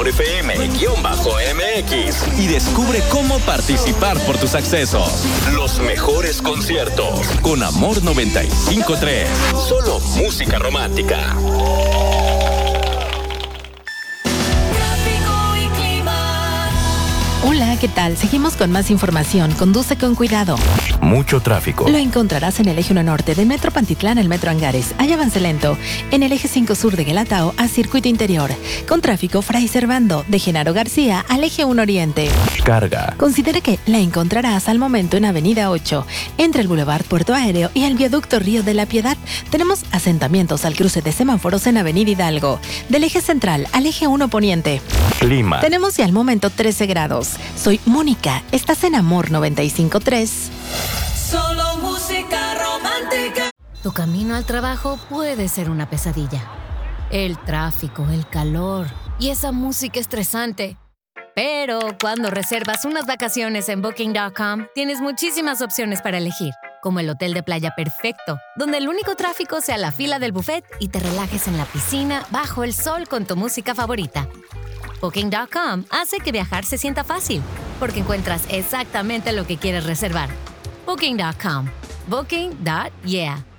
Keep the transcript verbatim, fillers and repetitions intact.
Amor F M-M X y descubre cómo participar por tus accesos. Los mejores conciertos con Amor noventa y cinco tres. Solo música romántica. Hola, ¿qué tal? Seguimos con más información. Conduce con cuidado. Mucho tráfico. Lo encontrarás en el eje uno norte del Metro Pantitlán al Metro Angares. Hay avance lento en el eje cinco sur de Guelatao a Circuito Interior. Con tráfico Fray Servando de Genaro García al eje uno oriente. Carga. Considera que la encontrarás al momento en Avenida ocho, entre el Boulevard Puerto Aéreo y el Viaducto Río de la Piedad. Tenemos asentamientos al cruce de semáforos en Avenida Hidalgo. Del eje central al eje uno poniente. Clima. Tenemos ya al momento trece grados. Soy Mónica. Estás en Amor noventa y cinco tres. Solo música romántica. Tu camino al trabajo puede ser una pesadilla. El tráfico, el calor y esa música estresante. Pero cuando reservas unas vacaciones en Booking punto com, tienes muchísimas opciones para elegir, como el hotel de playa perfecto, donde el único tráfico sea la fila del buffet y te relajes en la piscina bajo el sol con tu música favorita. Booking punto com hace que viajar se sienta fácil, porque encuentras exactamente lo que quieres reservar. Booking punto com. Booking. Yeah.